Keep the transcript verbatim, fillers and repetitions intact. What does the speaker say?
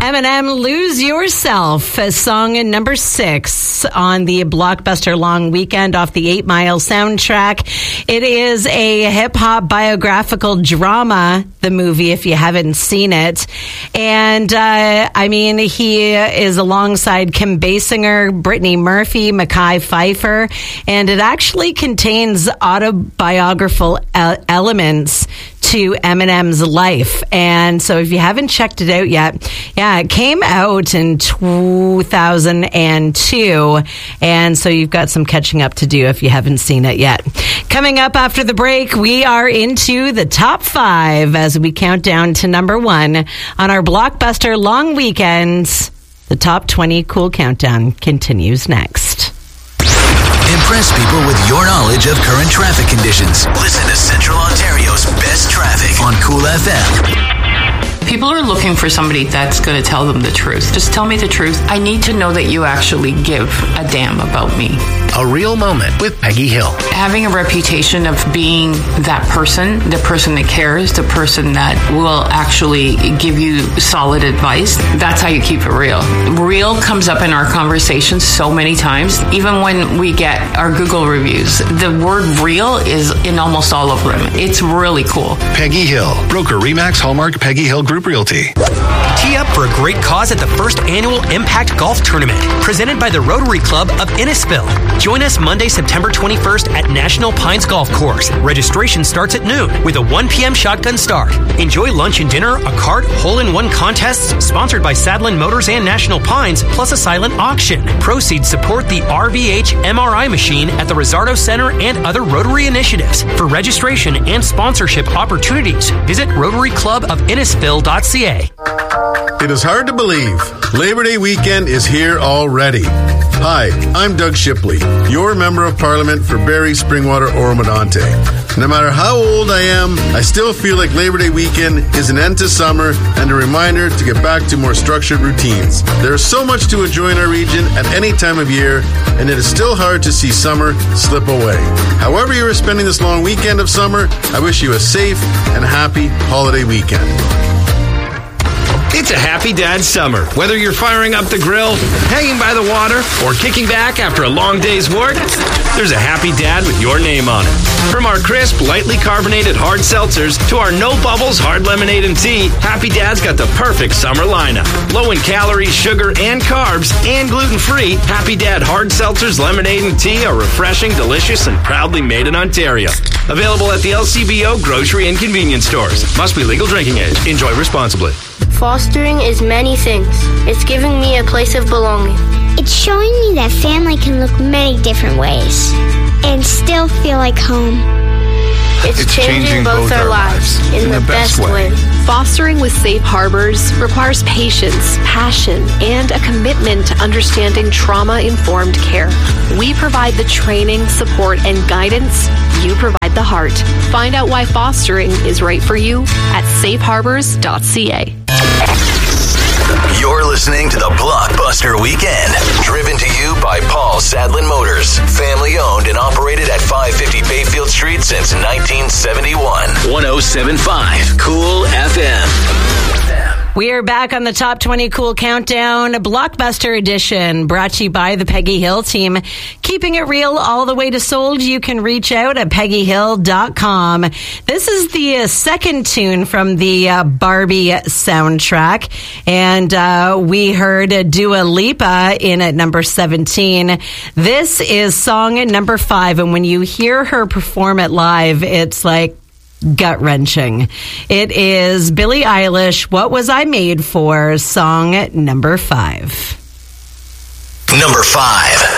Eminem, Lose Yourself, a song in number six on the Blockbuster Long Weekend off the Eight Mile soundtrack. It is a hip-hop biographical drama, the movie, if you haven't seen it. And, uh, I mean, he is alongside Kim Basinger, Brittany Murphy, Mekhi Phifer, and it actually contains autobiographical elements to Eminem's life. And so if you haven't checked it out yet, yeah, it came out in two thousand two. And so you've got some catching up to do if you haven't seen it yet. Coming up after the break, we are into the top five as we count down to number one on our Blockbuster Long Weekends. The top twenty Cool Countdown continues next. Impress people with your knowledge of current traffic conditions. Listen to Central Ontario's best traffic on Cool F M. People are looking for somebody that's going to tell them the truth. Just tell me the truth. I need to know that you actually give a damn about me. A real moment with Peggy Hill. Having a reputation of being that person, the person that cares, the person that will actually give you solid advice, that's how you keep it real. Real comes up in our conversations so many times. Even when we get our Google reviews, the word real is in almost all of them. It's really cool. Peggy Hill, broker Remax Hallmark Peggy Hill Group Realty. Tee up for a great cause at the first annual Impact Golf Tournament, presented by the Rotary Club of Innisfil. Join us Monday, September twenty-first at National Pines Golf Course. Registration starts at noon with a one p.m. shotgun start. Enjoy lunch and dinner, a cart, hole-in-one contests sponsored by Sadlin Motors and National Pines, plus a silent auction. Proceeds support the R V H M R I machine at the Rizzardo Center and other Rotary initiatives. For registration and sponsorship opportunities, visit rotary club of innisfil dot c a. It is hard to believe. Labor Day weekend is here already. Hi, I'm Doug Shipley, your Member of Parliament for Barrie, Springwater, Oro-Medonte. No matter how old I am, I still feel like Labor Day weekend is an end to summer and a reminder to get back to more structured routines. There is so much to enjoy in our region at any time of year, and it is still hard to see summer slip away. However you are spending this long weekend of summer, I wish you a safe and happy holiday weekend. It's a happy dad summer. Whether you're firing up the grill, hanging by the water, or kicking back after a long day's work, there's a happy dad with your name on it. From our crisp, lightly carbonated hard seltzers to our no bubbles hard lemonade and tea, Happy Dad's got the perfect summer lineup. Low in calories, sugar, and carbs, and gluten-free, Happy Dad hard seltzers, lemonade, and tea are refreshing, delicious, and proudly made in Ontario. Available at the L C B O grocery and convenience stores. Must be legal drinking age. Enjoy responsibly. Fostering is many things. It's giving me a place of belonging. It's showing me that family can look many different ways and still feel like home. It's, it's changing, changing both, both our lives in, in the, the best, best way. way. Fostering with Safe Harbors requires patience, passion, and a commitment to understanding trauma-informed care. We provide the training, support, and guidance. You provide the heart. Find out why fostering is right for you at safe harbors dot c a. You're listening to the Blockbuster Weekend, driven to you by Paul Sadlin Motors. Family owned and operated at five fifty Bayfield Street since nineteen seventy-one. one oh seven point five Cool F M. We are back on the Top twenty Cool Countdown, Blockbuster Edition, brought to you by the Peggy Hill team. Keeping it real all the way to sold. You can reach out at peggy hill dot com. This is the uh, second tune from the uh, Barbie soundtrack. And uh, we heard uh, Dua Lipa in at number seventeen. This is song at number five. And when you hear her perform it live, it's like gut-wrenching. It is Billie Eilish, What Was I Made For, song number five. Number five.